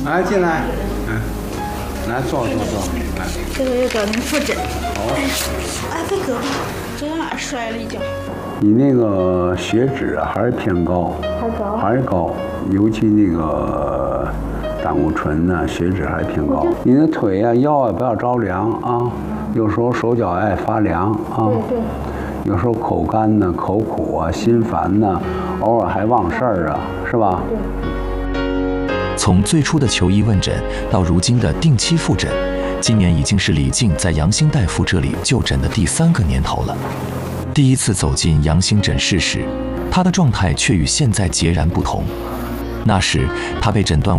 来进来，来坐。来， 这个又找您复诊。 好。 哎，别胳膊，这样摔了一跤。 你那个血脂啊还是偏高，还是高，尤其那个胆固醇呢，血脂还偏高。你的腿啊、腰啊不要着凉啊，有时候手脚爱发凉啊。 对。 有时候口干呢、口苦啊、心烦呢，偶尔还忘事儿啊，是吧？ 对。 从最初的求医问诊到如今的定期复诊，今年已经是李静在杨兴大夫这里就诊的第3个年头了。第一次走进杨兴诊室时，他的状态却与现在截然不同。那时他被诊断